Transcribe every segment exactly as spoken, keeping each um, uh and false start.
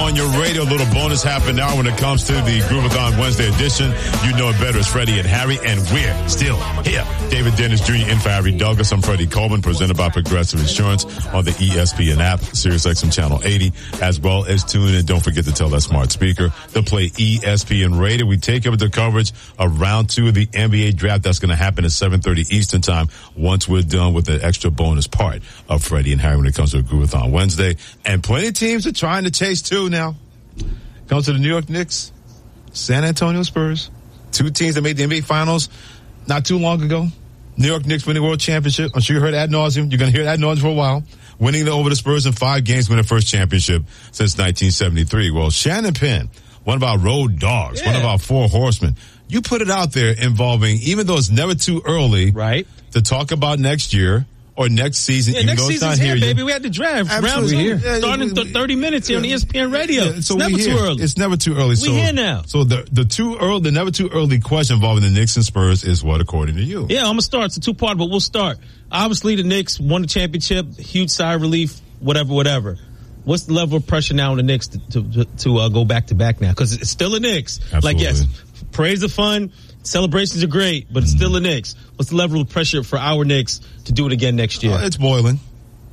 on your radio. A little bonus happen now when it comes to the Groovathon Wednesday edition. You know it better as Freddie and Harry, and we're still here. David Dennis Junior in for Harry Douglas. I'm Freddie Coleman, presented by Progressive Insurance on the E S P N app, SiriusXM Channel eighty, as well as tune in. Don't forget to tell that smart speaker to play E S P N Radio. We take up the coverage of round two of the N B A draft. That's going to happen at seven thirty Eastern time once we're done with the extra bonus part of Freddie and Harry when it comes to a Groovathon Wednesday. And plenty of teams are trying to chase two now. Comes to the New York Knicks, San Antonio Spurs. Two teams that made the N B A Finals not too long ago. New York Knicks winning World Championship. I'm sure you heard ad nauseum. You're going to hear ad nauseum for a while. Winning over the Spurs in five games, winning the first championship since nineteen seventy-three. Well, Shannon Penn, one of our road dogs, yeah. one of our four horsemen. You put it out there involving, even though it's never too early right. to talk about next year or next season. Yeah, even next though season's it's not here, here baby. We had the draft. Absolutely. Round Here. two, starting th- thirty minutes here yeah. on E S P N Radio. Yeah, so it's never too early. It's never too early. We so, here now. So the the too early, the never too early question involving the Knicks and Spurs is what, according to you? Yeah, I'm gonna start. It's a two part, but we'll start. Obviously, the Knicks won the championship. Huge sigh of relief. Whatever, whatever. What's the level of pressure now on the Knicks to to, to uh, go back to back now? Because it's still the Knicks. Absolutely. Like yes, praise are fun. Celebrations are great, but it's still the Knicks. What's the level of pressure for our Knicks to do it again next year? Uh, it's boiling.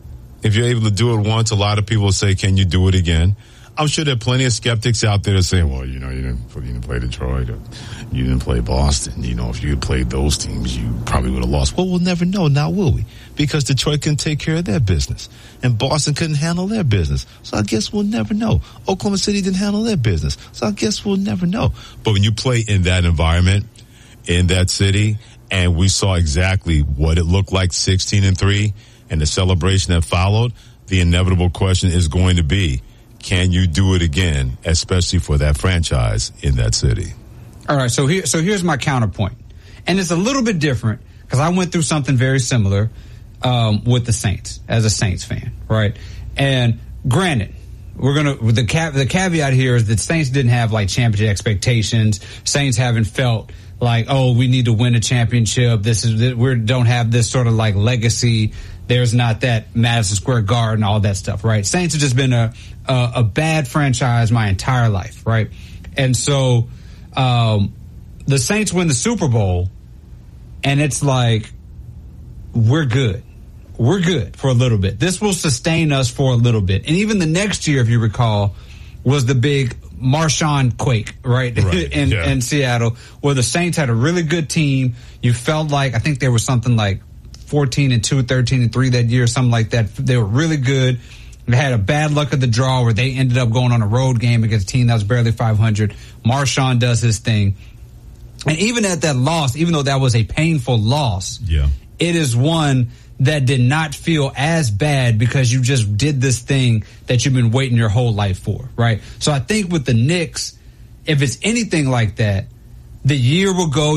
If you're able to do it once, a lot of people will say, can you do it again? I'm sure there are plenty of skeptics out there that say, well, you know, you didn't, you didn't play Detroit, or you didn't play Boston. You know, if you had played those teams, you probably would have lost. Well, we'll never know, now will we? Because Detroit couldn't take care of their business, and Boston couldn't handle their business. So I guess we'll never know. Oklahoma City didn't handle their business. So I guess we'll never know. But when you play in that environment, in that city, and we saw exactly what it looked like, sixteen and three, and the celebration that followed, the inevitable question is going to be, can you do it again, especially for that franchise in that city? All right, so here, so here's my counterpoint. And it's a little bit different because I went through something very similar um, with the Saints as a Saints fan, right? And granted, we're going to, the ca- the caveat here is that Saints didn't have like championship expectations. Saints haven't felt like, oh, we need to win a championship. This is, we don't have this sort of like legacy. There's not that Madison Square Garden, all that stuff, right? Saints have just been a, a, a bad franchise my entire life, right? And so, um, the Saints win the Super Bowl, and it's like, we're good. We're good for a little bit. This will sustain us for a little bit. And even the next year, if you recall, was the big Marshawn quake, right? right. in, yeah. in Seattle, where the Saints had a really good team. You felt like, I think there was something like fourteen and two, thirteen and three that year, something like that. They were really good. They had a bad luck of the draw where they ended up going on a road game against a team that was barely five hundred. Marshawn does his thing. And even at that loss, even though that was a painful loss, yeah. it is one that did not feel as bad because you just did this thing that you've been waiting your whole life for, right? So I think with the Knicks, if it's anything like that, the year will go,